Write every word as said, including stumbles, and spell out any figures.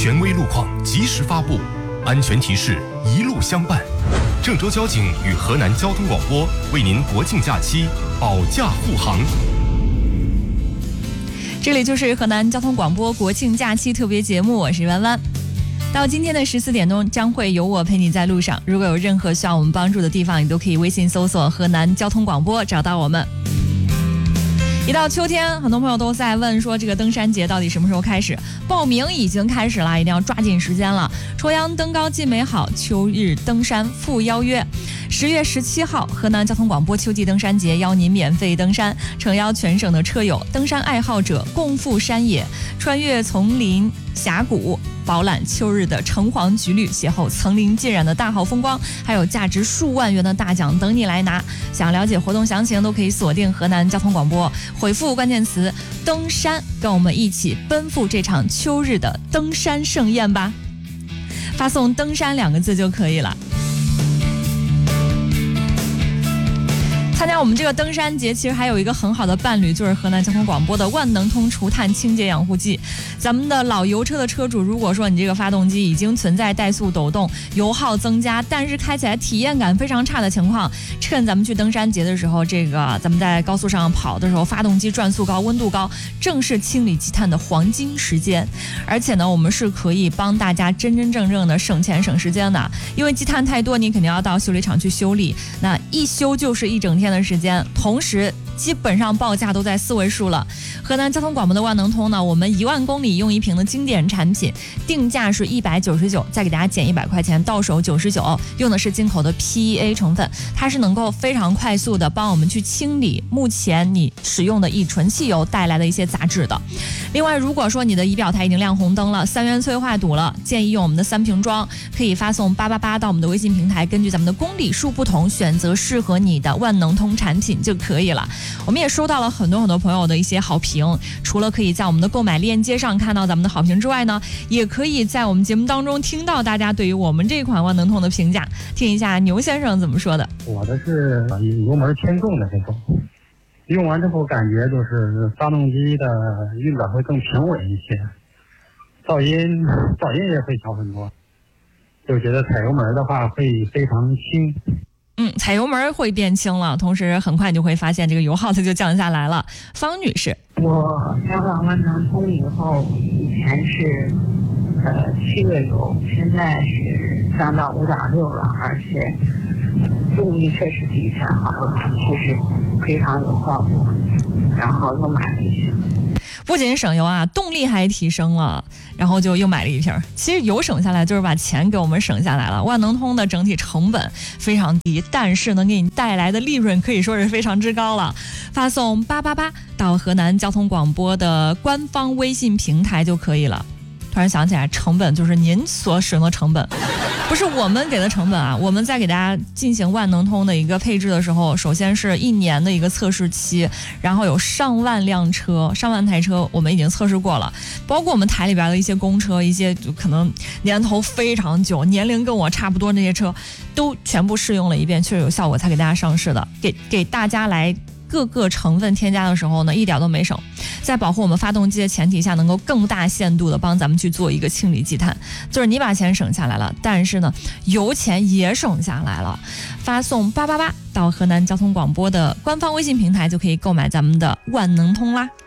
权威路况及时发布，安全提示一路相伴。郑州交警与河南交通广播为您国庆假期保驾护航。 这里就是河南交通广播国庆假期特别节目，我是弯弯。到今天的十四点钟，将会有我陪你在路上。如果有任何需要我们帮助的地方，你都可以微信搜索河南交通广播找到我们。一到秋天，很多朋友都在问说这个登山节到底什么时候开始？报名已经开始了，一定要抓紧时间了。重阳登高既美好，秋日登山复邀约。十月十七号，河南交通广播秋季登山节邀您免费登山，诚邀全省的车友、登山爱好者共赴山野，穿越丛林峡谷，饱览秋日的橙黄橘绿，邂逅层林尽染的大好风光，还有价值数万元的大奖等你来拿。想了解活动详情，都可以锁定河南交通广播，回复关键词登山，跟我们一起奔赴这场秋日的登山盛宴吧。发送登山两个字就可以了。参加我们这个登山节，其实还有一个很好的伴侣，就是河南交通广播的万能通除碳清洁养护剂。咱们的老油车的车主，如果说你这个发动机已经存在怠速抖动、油耗增加，但是开起来体验感非常差的情况，趁咱们去登山节的时候，这个咱们在高速上跑的时候，发动机转速高、温度高，正是清理积碳的黄金时间。而且呢，我们是可以帮大家真真正正的省钱省时间的，因为积碳太多，你肯定要到修理厂去修理，那一修就是一整天的时间，同时基本上报价都在四位数了。河南交通广播的万能通呢，我们一万公里用一瓶的经典产品，定价是一百九十九，再给大家减一百块钱，到手九十九，用的是进口的 P E A 成分，它是能够非常快速的帮我们去清理目前你使用的乙醇汽油带来的一些杂质的。另外，如果说你的仪表台已经亮红灯了，三元催化堵了，建议用我们的三瓶装，可以发送八八八到我们的微信平台，根据咱们的公里数不同，选择适合你的万能通产品就可以了。我们也收到了很多很多朋友的一些好评，除了可以在我们的购买链接上看到咱们的好评之外呢，也可以在我们节目当中听到大家对于我们这款万能通的评价。听一下牛先生怎么说的。 我的是油门偏重的这种，用完之后感觉就是发动机的运转会更平稳一些，噪音噪音也会小很多，就觉得踩油门的话会非常轻。 嗯，踩油门会变轻了，同时很快你就会发现这个油耗它就降下来了。方女士， 我加上万能通以后，以前是呃七个油，现在是降到五点六了，而且动力确实比以前好了，就是非常有效果。然后又买了一瓶， 不仅省油啊，动力还提升了，然后就又买了一瓶。其实油省下来就是把钱给我们省下来了。万能通的整体成本非常低，但是能给你带来的利润可以说是非常之高了。发送八八八到河南交通广播的官方微信平台就可以了。突然想起来，成本就是您所使用的成本，不是我们给的成本啊。我们在给大家进行万能通的一个配置的时候，首先是一年的一个测试期，然后有上万辆车、上万台车我们已经测试过了，包括我们台里边的一些公车，一些可能年头非常久、年龄跟我差不多那些车，都全部试用了一遍，确实有效果才给大家上市的，给给大家来各个成分添加的时候呢，一点都没省，在保护我们发动机的前提下，能够更大限度的帮咱们去做一个清理积碳。就是你把钱省下来了，但是呢，油钱也省下来了。发送八八八到河南交通广播的官方微信平台，就可以购买咱们的万能通啦。